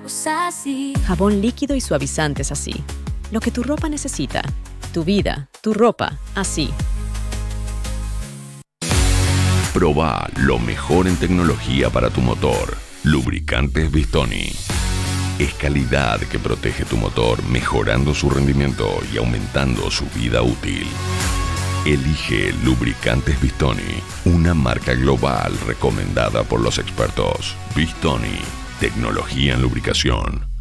Jabón líquido y suavizantes así. Lo que tu ropa necesita. Tu vida, tu ropa, así. Probá lo mejor en tecnología para tu motor. Lubricantes Bistoni. Es calidad que protege tu motor, mejorando su rendimiento y aumentando su vida útil. Elige Lubricantes Bistoni, una marca global recomendada por los expertos. Bistoni, tecnología en lubricación.